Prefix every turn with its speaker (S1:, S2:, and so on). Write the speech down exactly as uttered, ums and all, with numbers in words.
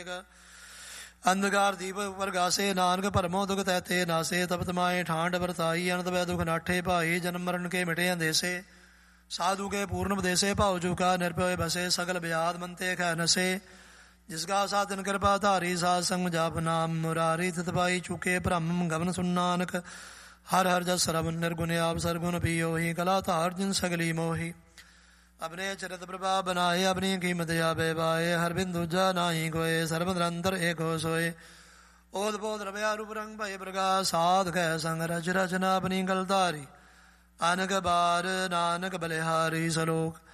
S1: ਅਨੇਕ। ਅੰਧਕਾਰ ਦੀਪ ਵਰਗਾਸੇ ਨਾਨਕ ਭਰਮੋ ਦੁਖ ਤੈਤੇ ਨਾਸੇ। ਤਪਤ ਮਾਏ ਠਾਂਡ ਵਰਤਾਈ ਅਨੰਤ ਵੈ ਦੁਖ ਨਾਠੇ ਭਾਈ। ਜਨਮ ਮਰਨ ਕੇ ਮਿਟੇ ਅੰਦੇਸੇ ਸਾਧੂ ਕੇ ਪੂਰਨ ਉਪਦੇਸੇ। ਭਾਉ ਚੁਕਾ ਨਿਰਭਉ ਬਸੇ ਸਗਲ ਬਿਆਦ ਮੰਤੇ ਖੈ ਨਸੇ। ਜਿਸਕਾ ਸਾਧਨ ਕਿਰਪਾ ਧਾਰੀ ਸਾਧ ਸੰਗ ਜਪ ਨਾਮ ਮੁਰਾਰੀ। ਤਿਤ ਪਾਈ ਚੁਕੇ ਭ੍ਰਮ ਗਵਨ ਸੁਨ ਨਾਨਕ। ਹਰ ਹਰ ਜਸ ਸਰਵਨ ਨਿਰਗੁਣ ਆਪ ਸਰਗੁਣ ਪੀਓਹੀ। ਕਲਾ ਧਾਰ ਜਿਨ ਸਗਲੀ ਮੋਹੀ। ਆਪਣੇ ਚਰਿਤ ਪ੍ਰਭਾ ਬਨਾਏ ਆਪਣੀ ਕੀਮਤ ਆਪੇ ਪਾਏ। ਹਰ ਬਿਨ ਦੂਜਾ ਨਾਹੀ ਕੋਏ ਸਰਬ ਨਿਰੰਤਰ ਏਕੋ ਸੋਏ। ਓਦ ਬੋਧ ਰਵਿਆ ਰੂਪ ਰੰਗ ਭਏ ਪ੍ਰਕਾਸ਼। ਸਾਧ ਕੈ ਸੰਗ ਰਚ ਰਚਨਾ ਆਪਣੀ ਗਲ ਧਾਰੀ। ਅਨਕ ਬਾਰ ਨਾਨਕ ਬਲਿਹਾਰੀ ਸਲੋਕ।